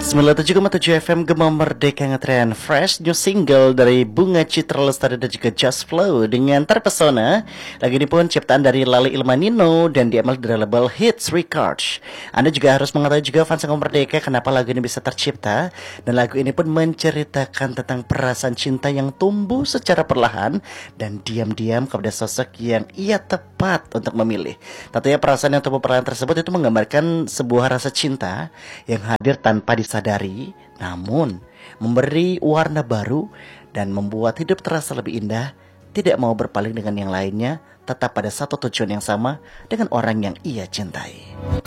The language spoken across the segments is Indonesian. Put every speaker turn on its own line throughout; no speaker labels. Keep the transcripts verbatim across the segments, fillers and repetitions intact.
sembilan puluh tujuh koma tujuh F M Gema Merdeka ngetren fresh new single dari Bunga Citra Lestari dan juga Just Flow dengan Terpesona. Lagu ini pun ciptaan dari Lali Ilmanino dan diambil dari label Hits Records. Anda juga harus mengetahui juga fans Gema Merdeka kenapa lagu ini bisa tercipta. Dan lagu ini pun menceritakan tentang perasaan cinta yang tumbuh secara perlahan dan diam-diam kepada sosok yang ia tepat untuk memilih. Tentunya perasaan yang tumbuh perlahan tersebut itu menggambarkan sebuah rasa cinta yang hadir tanpa disadari, namun memberi warna baru dan membuat hidup terasa lebih indah. Tidak mau berpaling dengan yang lainnya, tetap pada satu tujuan yang sama dengan orang yang ia cintai.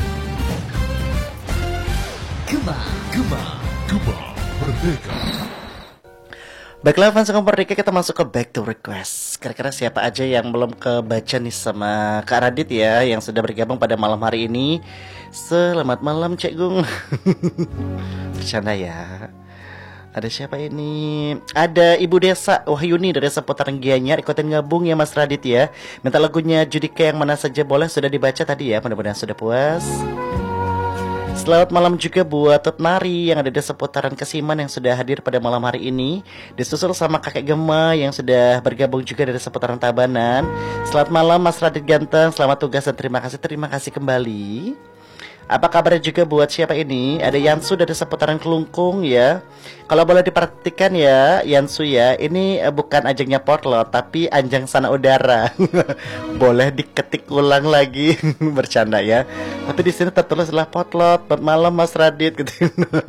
Gema, Gema, Gema Merdeka.
Baiklah fans Gema Merdeka, kita masuk ke back to request. Kira-kira siapa aja yang belum kebaca nih sama Kak Radit ya, yang sudah bergabung pada malam hari ini. Selamat malam Cek Gung. Bercanda ya. Ada siapa ini? Ada Ibu Desa Wahyuni dari seputaran Gianyar. Ikutin gabung ya Mas Radit ya. Minta lagunya Judika yang mana saja boleh. Sudah dibaca tadi ya, mudah-mudahan sudah puas. Selamat malam juga buat Tut Nari yang ada di seputaran Kesiman yang sudah hadir pada malam hari ini. Disusul sama kakek Gema yang sudah bergabung juga dari seputaran Tabanan. Selamat malam Mas Radit ganteng, selamat tugas dan terima kasih, terima kasih kembali. Apa kabarnya juga buat siapa ini? Ada Yansu dari seputaran Kelungkung ya. Kalau boleh diperhatikan ya Yansu ya, ini uh, bukan ajangnya potlot tapi anjang sana udara. Boleh diketik ulang lagi. Bercanda ya. Tapi di sini tertulis adalah potlot. Selamat malam Mas Radit gitu.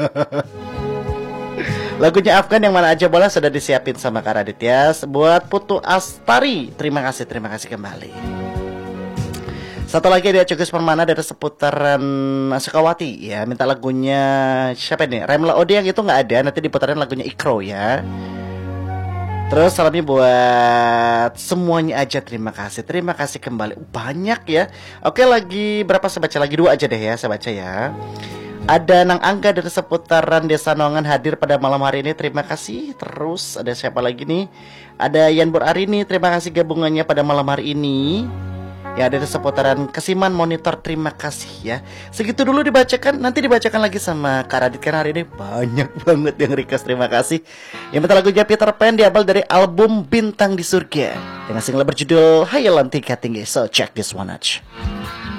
Lagunya Afgan yang mana aja boleh sudah disiapin sama Kak Radit ya. Buat Putu Astari, terima kasih, terima kasih kembali. Satu lagi ada Cugus Permana dari seputaran Sukawati ya. Minta lagunya siapa ini? Remla Ode yang itu nggak ada. Nanti diputarin lagunya Ikro ya. Terus salamnya buat semuanya aja, terima kasih. Terima kasih kembali. Banyak ya. Oke, lagi berapa saya baca? Lagi dua aja deh ya, saya baca ya. Ada Nang Angga dari seputaran Desa Nongan hadir pada malam hari ini. Terima kasih. Terus ada siapa lagi nih? Ada Yanbur Arini. Terima kasih gabungannya pada malam hari ini. Ya, ada di seputaran Kesiman Monitor, terima kasih ya. Segitu dulu dibacakan, nanti dibacakan lagi sama Kak Radit karena hari ini banyak banget yang request, terima kasih. Yang minta lagunya Peter Pan diambil dari album Bintang di Surga dengan single berjudul Hayalan Tingkat Tinggi. So check this one out.